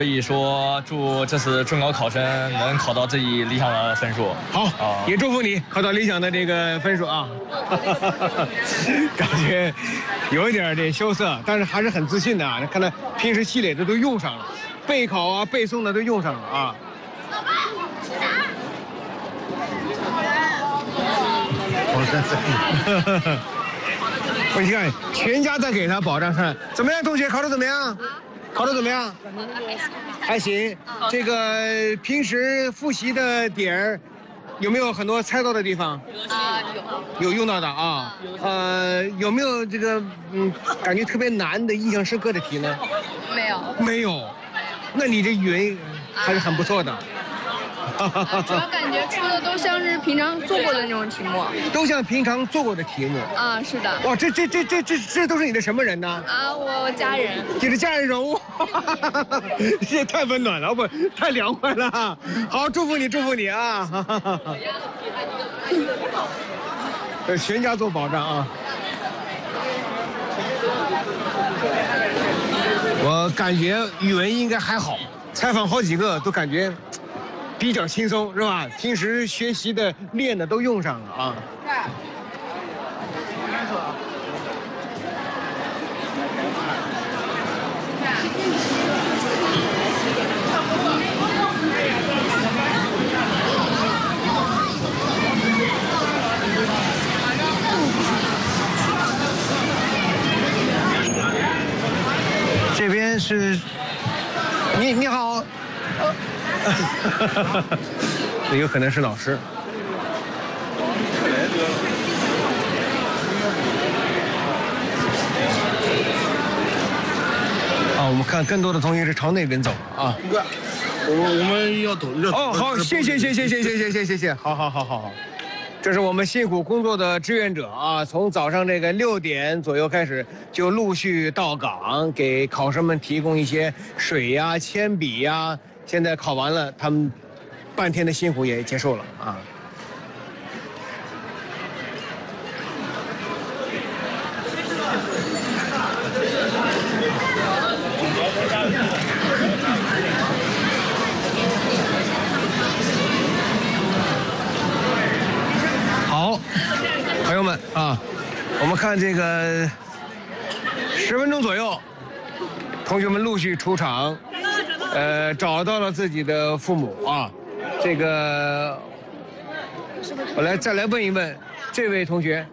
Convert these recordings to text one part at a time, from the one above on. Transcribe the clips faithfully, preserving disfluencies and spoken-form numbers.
所以说，祝这次中考考生能考到自己理想的分数。 好，啊、也祝福你考到理想的这个分数啊！感觉有一点点羞涩，但是还是很自信的啊！看他平时积累的都用上了，备考啊、背诵的都用上了啊！老爸，去哪儿？我你看，全家在给他保障上，怎么样？同学考得怎么样？考得怎么样？还行。这个平时复习的点儿，有没有很多猜到的地方？ 啊，有。 有用到的啊。呃，有没有这个嗯感觉特别难的、印象深刻的题呢？ 没有。 没有。那你这语文还是很不错的。 啊、主要感觉出的都像是平常做过的那种题目， 都像平常做过的题目啊，是的。 哇，这这这这这这都是你的什么人呢？ 啊，我家人。 你的家人人物，这也太温暖了，不，太凉快了。好，祝福你，祝福你啊！呃，全家做保障啊。我感觉语文应该还好，采访好几个都感觉比较轻松，是吧？平时学习的、练的都用上了啊。这边是，你你好。那有可能是老师。啊，我们看更多的同学是朝那边走啊。 我我们要走。 哦，好，谢谢谢谢谢谢谢谢谢谢，好好好好好。这是我们辛苦工作的志愿者啊，从早上这个六点左右开始，就陆续到岗，给考生们提供一些水呀、铅笔呀。现在考完了，他们半天的辛苦也结束了啊。好，朋友们啊，我们看这个十分钟左右，同学们陆续出场。呃，找到了自己的父母啊，这个，我来再来问一问这位同学。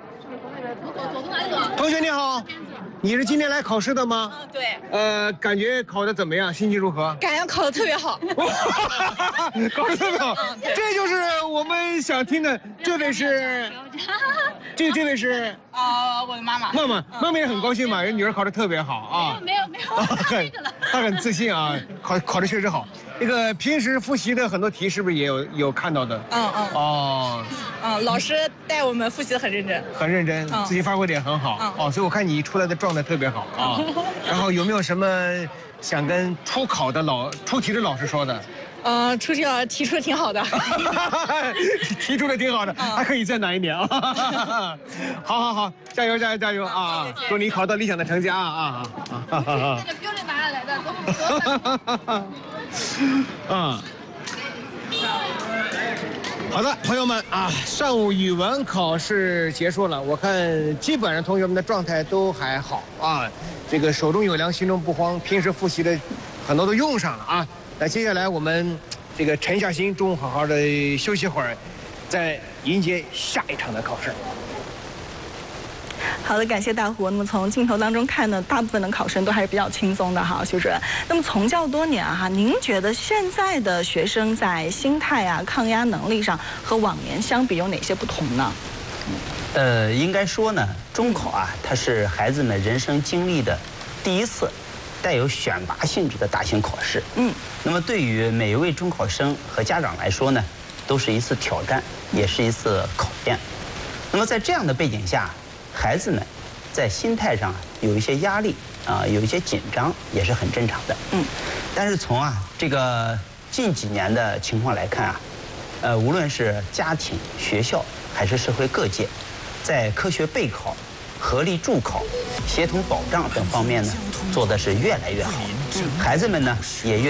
同学你好，你是今天来考试的吗？ 嗯，对。 呃，感觉考得怎么样？心情如何？ 感觉考得特别好。 考得特别好， 嗯、 这就是我们想听的。这位是，这这位是。 啊、呃，我的妈妈。 妈妈，妈妈也很高兴嘛，人女儿考得特别好啊。 没有没有没有。 很，她很自信啊，考考得确实好。那个平时复习的很多题是不是也有有看到的？ 嗯嗯。 哦。 嗯，老师带我们复习得很认真。 很认真， 嗯、 自己发挥的也很好。嗯、哦，所以我看你出来的状态特别好啊。然后有没有什么想跟出考的老出题的老师说的？ 呃，出题老师提出的挺好的。 提出的挺好的，嗯、还可以再难一点啊。好好好，加油加油加油啊！谢谢祝你考到理想的成绩啊啊啊！ 这个标准答案来的都。 嗯。好的，朋友们啊，上午语文考试结束了，我看基本上同学们的状态都还好啊。这个手中有粮，心中不慌，平时复习的很多都用上了啊。那接下来我们这个沉下心，中午好好的休息会儿，再迎接下一场的考试。 好的，感谢大胡。那么从镜头当中看呢，大部分的考生都还是比较轻松的哈，徐主任。那么从教多年啊哈，您觉得现在的学生在心态啊、抗压能力上和往年相比有哪些不同呢？ 呃，应该说呢，中考啊，它是孩子们人生经历的第一次带有选拔性质的大型考试。嗯，那么对于每一位中考生和家长来说呢，都是一次挑战，也是一次考验。那么在这样的背景下，孩子们在心态上有一些压力啊，有一些紧张，也是很正常的。嗯，但是从啊这个近几年的情况来看啊，呃，无论是家庭、学校还是社会各界，在科学备考、合力助考、协同保障等方面呢，做的是越来越好。孩子们呢也越